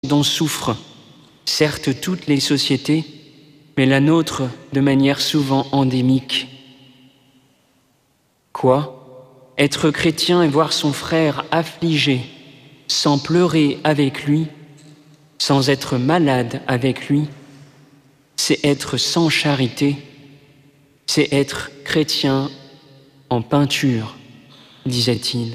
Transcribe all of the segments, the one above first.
dont souffrent, certes toutes les sociétés, mais la nôtre de manière souvent endémique. Quoi ? Être chrétien et voir son frère affligé, sans pleurer avec lui, sans être malade avec lui, c'est être sans charité, c'est être chrétien en peinture, disait-il.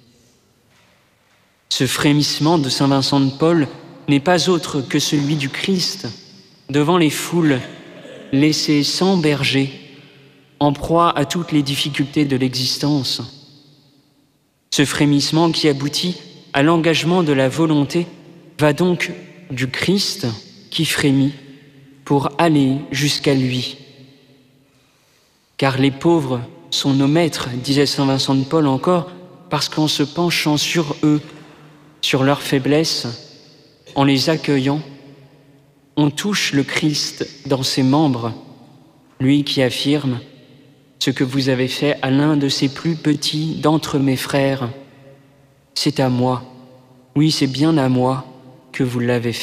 Ce frémissement de saint Vincent de Paul n'est pas autre que celui du Christ, devant les foules, laissées sans berger, en proie à toutes les difficultés de l'existence. Ce frémissement qui aboutit à l'engagement de la volonté va donc du Christ qui frémit pour aller jusqu'à lui. Car les pauvres sont nos maîtres, disait saint Vincent de Paul encore, parce qu'en se penchant sur eux, sur leurs faiblesses, en les accueillant, on touche le Christ dans ses membres, lui qui affirme « Ce que vous avez fait à l'un de ces plus petits d'entre mes frères, c'est à moi, oui, c'est bien à moi que vous l'avez fait. »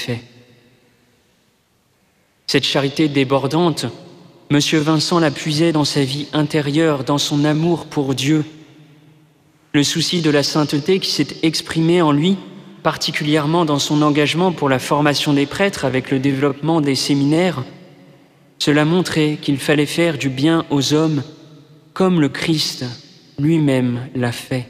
Cette charité débordante, M. Vincent la puisait dans sa vie intérieure, dans son amour pour Dieu. Le souci de la sainteté qui s'est exprimé en lui, particulièrement dans son engagement pour la formation des prêtres avec le développement des séminaires, cela montrait qu'il fallait faire du bien aux hommes comme le Christ lui-même l'a fait.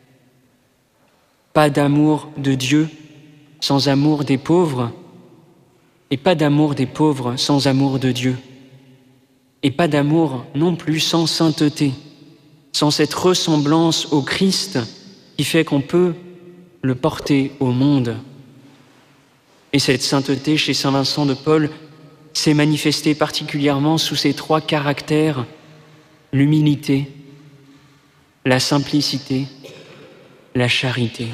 Pas d'amour de Dieu sans amour des pauvres, et pas d'amour des pauvres sans amour de Dieu, et pas d'amour non plus sans sainteté, sans cette ressemblance au Christ qui fait qu'on peut le porter au monde. Et cette sainteté chez saint Vincent de Paul s'est manifestée particulièrement sous ces trois caractères: l'humilité, la simplicité, la charité.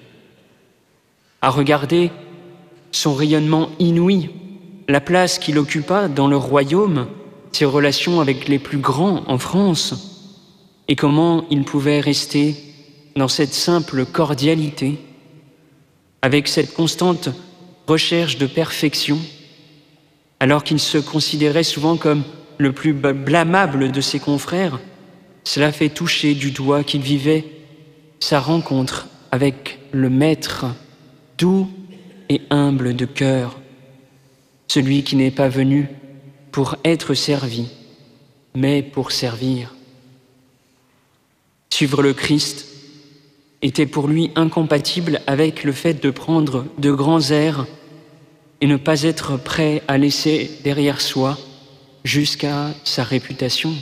À regarder son rayonnement inouï, la place qu'il occupa dans le royaume, ses relations avec les plus grands en France, et comment il pouvait rester dans cette simple cordialité, avec cette constante recherche de perfection, alors qu'il se considérait souvent comme le plus blâmable de ses confrères. Cela fait toucher du doigt qu'il vivait sa rencontre avec le Maître, doux et humble de cœur, celui qui n'est pas venu pour être servi, mais pour servir. Suivre le Christ était pour lui incompatible avec le fait de prendre de grands airs et ne pas être prêt à laisser derrière soi jusqu'à sa réputation.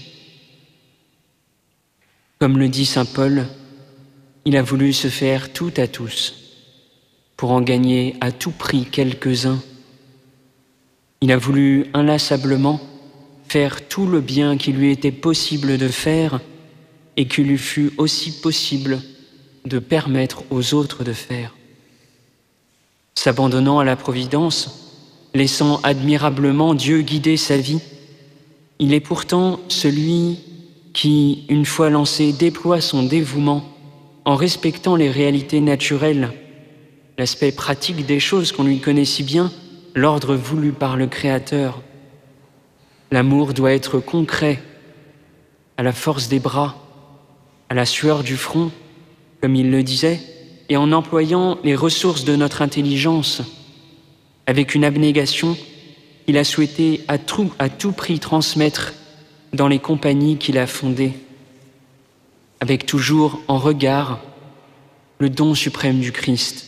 Comme le dit saint Paul, il a voulu se faire tout à tous pour en gagner à tout prix quelques-uns. Il a voulu inlassablement faire tout le bien qui lui était possible de faire et qu'il lui fut aussi possible de permettre aux autres de faire. S'abandonnant à la providence, laissant admirablement Dieu guider sa vie, il est pourtant celui qui, une fois lancé, déploie son dévouement en respectant les réalités naturelles, l'aspect pratique des choses qu'on lui connaît si bien, l'ordre voulu par le Créateur. L'amour doit être concret, à la force des bras, à la sueur du front, comme il le disait, et en employant les ressources de notre intelligence, avec une abnégation qu'il a souhaité à tout prix transmettre dans les compagnies qu'il a fondées, avec toujours en regard le don suprême du Christ.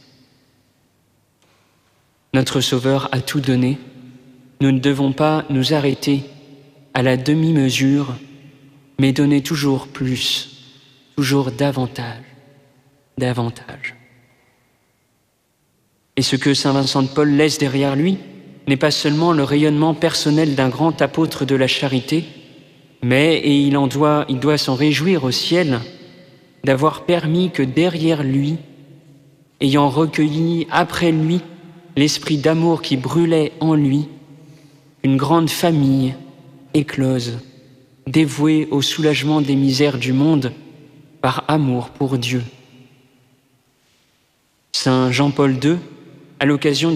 Notre Sauveur a tout donné. Nous ne devons pas nous arrêter à la demi-mesure, mais donner toujours plus, toujours davantage, davantage. Et ce que saint Vincent de Paul laisse derrière lui n'est pas seulement le rayonnement personnel d'un grand apôtre de la charité, mais, et il doit s'en réjouir au ciel, d'avoir permis que derrière lui, ayant recueilli après lui l'esprit d'amour qui brûlait en lui, une grande famille éclose, dévouée au soulagement des misères du monde par amour pour Dieu. Saint Jean-Paul II à l'occasion